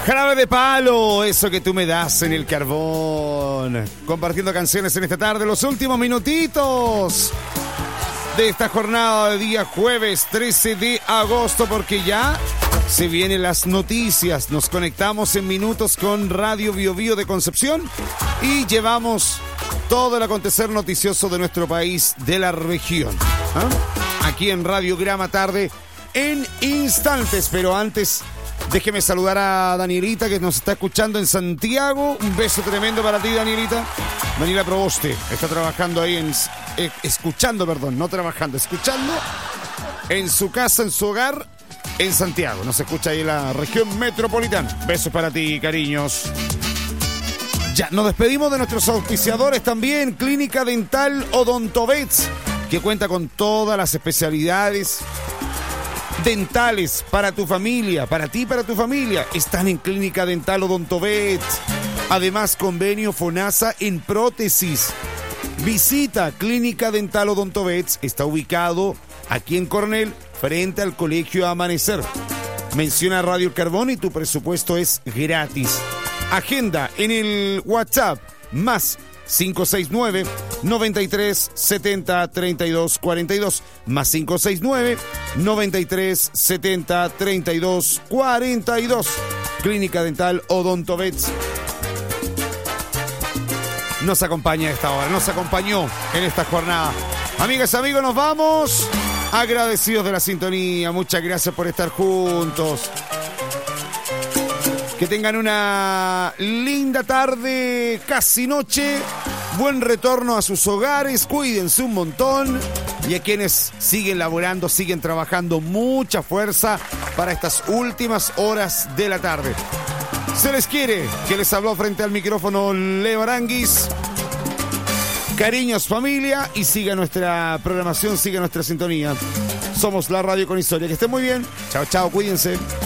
Jarabe de Palo, eso que tú me das en el carbón. Compartiendo canciones en esta tarde, los últimos minutitos de esta jornada de día jueves 13 de agosto, porque ya se vienen las noticias. Nos conectamos en minutos con Radio Bio Bio de Concepción y llevamos todo el acontecer noticioso de nuestro país, de la región, aquí en Radio Grama Tarde en instantes. Pero antes, déjeme saludar a Danielita, que nos está escuchando en Santiago. Un beso tremendo para ti, Danielita. Daniela Proboste está trabajando ahí escuchando en su casa, en su hogar, en Santiago. Nos escucha ahí en la región metropolitana. Besos para ti, cariños. Ya, nos despedimos de nuestros auspiciadores también. Clínica Dental Odontovets, que cuenta con todas las especialidades dentales para tu familia, para ti y para tu familia. Están en Clínica Dental Odontovets. Además, convenio FONASA en prótesis. Visita Clínica Dental Odontovets. Está ubicado aquí en Coronel, frente al Colegio Amanecer. Menciona Radio El Carbón y tu presupuesto es gratis. Agenda en el WhatsApp más 569 93 70 32 42 más 569 93 70 32 42. Clínica Dental Odontovets nos acompaña a esta hora, nos acompañó en esta jornada. Amigas, amigos, nos vamos agradecidos de la sintonía. Muchas gracias por estar juntos. Que tengan una linda tarde, casi noche. Buen retorno a sus hogares. Cuídense un montón. Y a quienes siguen laborando, siguen trabajando, mucha fuerza para estas últimas horas de la tarde. Se les quiere. Que les habló frente al micrófono Leo Aranguis. Cariños, familia. Y siga nuestra programación, siga nuestra sintonía. Somos la Radio con Historia. Que estén muy bien. Chao, chao. Cuídense.